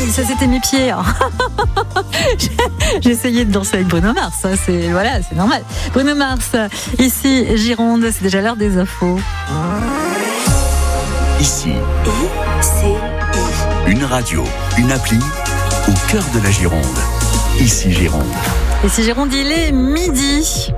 ça c'était mes pieds. J'ai essayé de danser avec Bruno Mars, ça, c'est normal. Bruno Mars, ici Gironde, c'est déjà l'heure des infos. Ici, une radio, une appli au cœur de la Gironde. Ici Gironde. Ici Gironde, il est midi.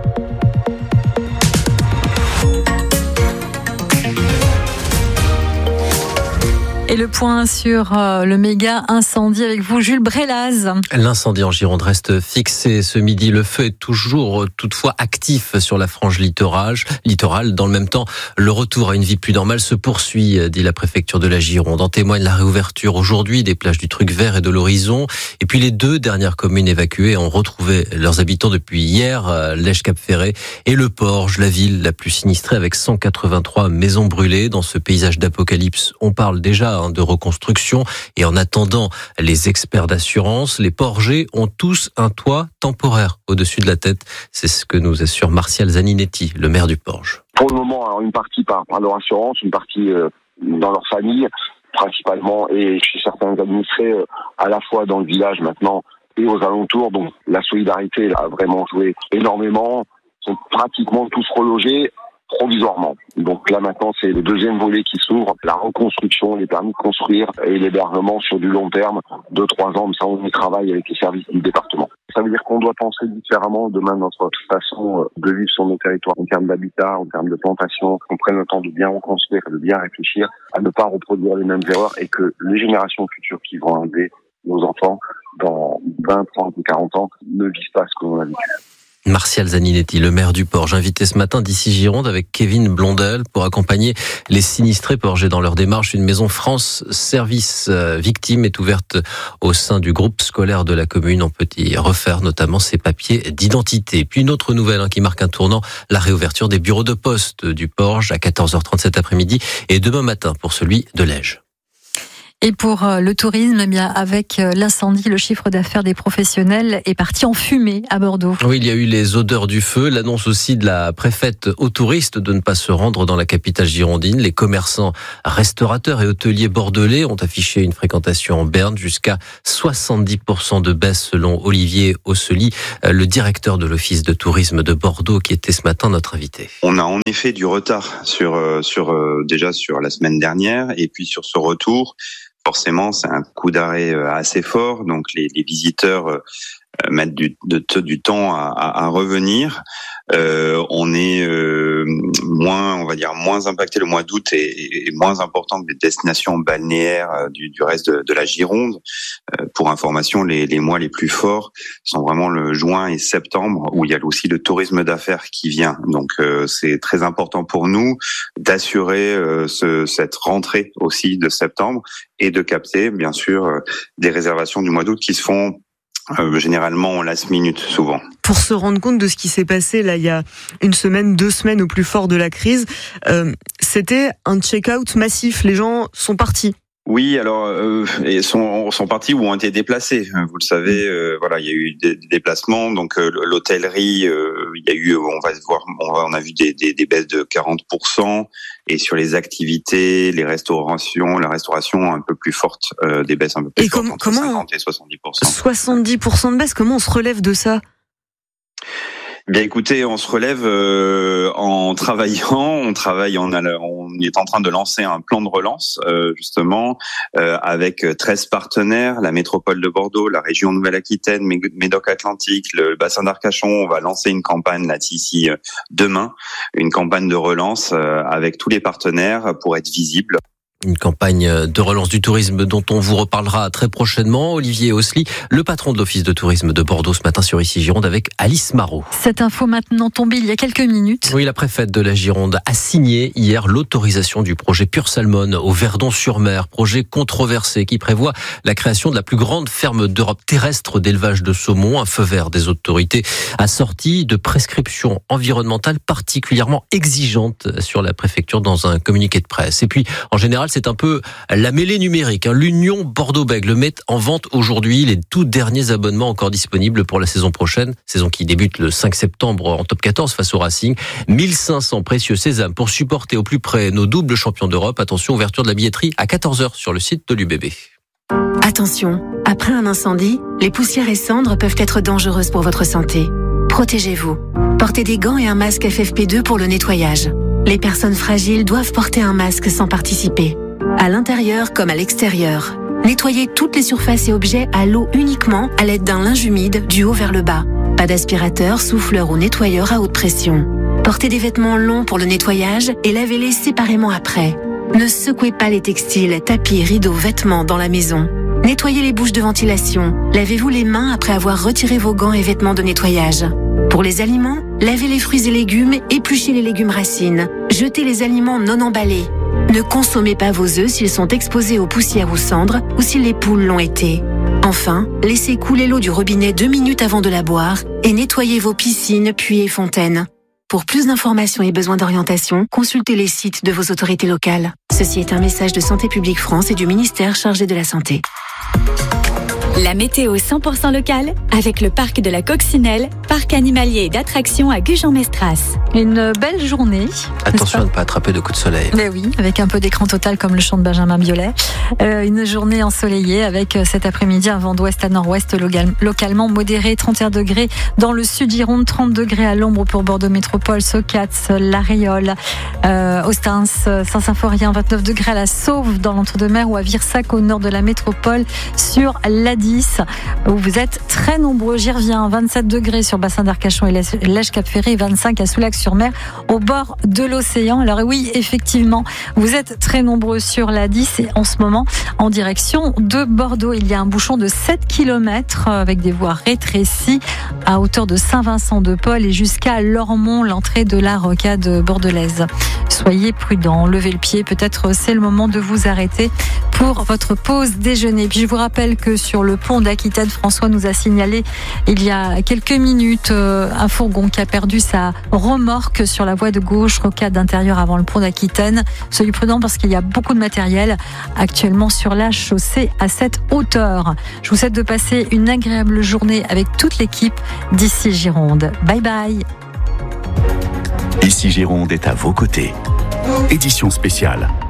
Et le point sur le méga incendie avec vous, Jules Brélaz. L'incendie en Gironde reste fixé ce midi. Le feu est toujours toutefois actif sur la frange littorale. Dans le même temps, le retour à une vie plus normale se poursuit, dit la préfecture de la Gironde. En témoigne la réouverture aujourd'hui des plages du Truc Vert et de l'Horizon. Et puis les 2 dernières communes évacuées ont retrouvé leurs habitants depuis hier, Lège-Cap-Ferré et le Porge, la ville la plus sinistrée avec 183 maisons brûlées. Dans ce paysage d'apocalypse, on parle déjà de reconstruction et en attendant les experts d'assurance, les Porgers ont tous un toit temporaire au-dessus de la tête. C'est ce que nous assure Martial Zaninetti, le maire du Porge. Pour le moment, alors une partie par leur assurance, une partie dans leur famille, principalement, et chez certains administrés, à la fois dans le village maintenant et aux alentours. Donc la solidarité a vraiment joué énormément. Ils sont pratiquement tous relogés provisoirement. Donc là maintenant c'est le deuxième volet qui s'ouvre, la reconstruction, les permis de construire et l'hébergement sur du long terme, 2-3 ans, mais ça on y travaille avec les services du département. Ça veut dire qu'on doit penser différemment demain notre façon de vivre sur nos territoires en termes d'habitat, en termes de plantation, qu'on prenne le temps de bien reconstruire, de bien réfléchir, à ne pas reproduire les mêmes erreurs et que les générations futures qui vont aider nos enfants dans 20, 30 ou 40 ans ne vivent pas ce que l'on a vécu. Martial Zaninetti, le maire du Porge, invité ce matin d'ici Gironde avec Kevin Blondel pour accompagner les sinistrés porgés dans leur démarche. Une maison France Service Victimes est ouverte au sein du groupe scolaire de la commune. On peut y refaire notamment ses papiers d'identité. Puis une autre nouvelle qui marque un tournant, la réouverture des bureaux de poste du Porge à 14h30 cet après-midi et demain matin pour celui de Lège. Et pour le tourisme, eh bien avec l'incendie, le chiffre d'affaires des professionnels est parti en fumée à Bordeaux. Oui, il y a eu les odeurs du feu, l'annonce aussi de la préfète aux touristes de ne pas se rendre dans la capitale girondine. Les commerçants, restaurateurs et hôteliers bordelais ont affiché une fréquentation en berne jusqu'à 70% de baisse selon Olivier Ossely, le directeur de l'office de tourisme de Bordeaux qui était ce matin notre invité. On a en effet du retard sur la semaine dernière et puis sur ce retour. Forcément, c'est un coup d'arrêt assez fort, donc les visiteurs mettent du temps à revenir. On est moins impacté. Le mois d'août est moins important que les destinations balnéaires du reste de la Gironde. Pour information, les mois les plus forts sont vraiment le juin et septembre, où il y a aussi le tourisme d'affaires qui vient. Donc c'est très important pour nous d'assurer cette rentrée aussi de septembre et de capter bien sûr des réservations du mois d'août qui se font généralement en last minute souvent. Pour se rendre compte de ce qui s'est passé là il y a 1 semaine, 2 semaines au plus fort de la crise, c'était un check-out massif. Les gens sont partis. Oui, alors ils sont partis ou ont été déplacés. Vous le savez, il y a eu des déplacements. Donc l'hôtellerie, il y a eu, on a vu des baisses de 40%. Et sur les activités, la restauration un peu plus forte, des baisses un peu plus fortes, entre 50 et 70%. 70% de baisse. Comment on se relève de ça ? Bien écoutez, on se relève en travaillant. On est en train de lancer un plan de relance justement avec 13 partenaires, la métropole de Bordeaux, la région Nouvelle-Aquitaine, Médoc-Atlantique, le bassin d'Arcachon. On va lancer une campagne là d'ici demain, une campagne de relance avec tous les partenaires pour être visible. Une campagne de relance du tourisme dont on vous reparlera très prochainement. Olivier Ossely, le patron de l'office de tourisme de Bordeaux ce matin sur Ici Gironde avec Alice Marot. Cette info maintenant tombée il y a quelques minutes. Oui, la préfète de la Gironde a signé hier l'autorisation du projet Pure Salmon au Verdon-sur-Mer. Projet controversé qui prévoit la création de la plus grande ferme d'Europe terrestre d'élevage de saumon. Un feu vert des autorités assorti de prescriptions environnementales particulièrement exigeantes sur la préfecture dans un communiqué de presse. Et puis, en général, c'est un peu la mêlée numérique. L'Union Bordeaux-Bègles met en vente aujourd'hui les tout derniers abonnements encore disponibles pour la saison prochaine. Saison qui débute le 5 septembre en top 14 face au Racing. 1500 précieux sésames pour supporter au plus près nos doubles champions d'Europe. Attention, ouverture de la billetterie à 14h sur le site de l'UBB. Attention, après un incendie, les poussières et cendres peuvent être dangereuses pour votre santé. Protégez-vous. Portez des gants et un masque FFP2 pour le nettoyage. Les personnes fragiles doivent porter un masque sans participer. À l'intérieur comme à l'extérieur. Nettoyez toutes les surfaces et objets à l'eau uniquement à l'aide d'un linge humide du haut vers le bas. Pas d'aspirateur, souffleur ou nettoyeur à haute pression. Portez des vêtements longs pour le nettoyage et lavez-les séparément après. Ne secouez pas les textiles, tapis, rideaux, vêtements dans la maison. Nettoyez les bouches de ventilation. Lavez-vous les mains après avoir retiré vos gants et vêtements de nettoyage. Pour les aliments, lavez les fruits et légumes, épluchez les légumes racines. Jetez les aliments non emballés. Ne consommez pas vos œufs s'ils sont exposés aux poussières ou cendres ou si les poules l'ont été. Enfin, laissez couler l'eau du robinet 2 minutes avant de la boire et nettoyez vos piscines, puits et fontaines. Pour plus d'informations et besoins d'orientation, consultez les sites de vos autorités locales. Ceci est un message de Santé publique France et du ministère chargé de la Santé. La météo 100% locale avec le parc de la Coccinelle, parc animalier et d'attractions à Gujan-Mestras. Une belle journée. Attention à ne pas attraper de coups de soleil. Mais oui, avec un peu d'écran total comme le chant de Benjamin Biolay. Une journée ensoleillée avec cet après-midi un vent d'ouest à nord-ouest localement modéré, 31 degrés dans le sud Gironde, 30 degrés à l'ombre pour Bordeaux Métropole, Socats, La Réole, Ostens, Saint-Symphorien, 29 degrés à la Sauve dans l'Entre-deux-Mers ou à Virsac au nord de la métropole sur la 10 où vous êtes très nombreux. J'y reviens, 27 degrés sur Bassin d'Arcachon et Lège-Cap-Ferré, 25 à Soulac-sur-Mer au bord de l'océan. Alors oui, effectivement, vous êtes très nombreux sur la 10 et en ce moment en direction de Bordeaux. Il y a un bouchon de 7 km avec des voies rétrécies à hauteur de Saint-Vincent-de-Paul et jusqu'à Lormont, l'entrée de la rocade bordelaise. Soyez prudents, levez le pied, peut-être c'est le moment de vous arrêter pour votre pause déjeuner. Puis je vous rappelle que sur le pont d'Aquitaine, François nous a signalé il y a quelques minutes un fourgon qui a perdu sa remorque sur la voie de gauche, rocade d'intérieur avant le pont d'Aquitaine. Soyez prudents parce qu'il y a beaucoup de matériel actuellement sur la chaussée à cette hauteur. Je vous souhaite de passer une agréable journée avec toute l'équipe d'ici Gironde. Bye bye. Ici Gironde est à vos côtés. Édition spéciale.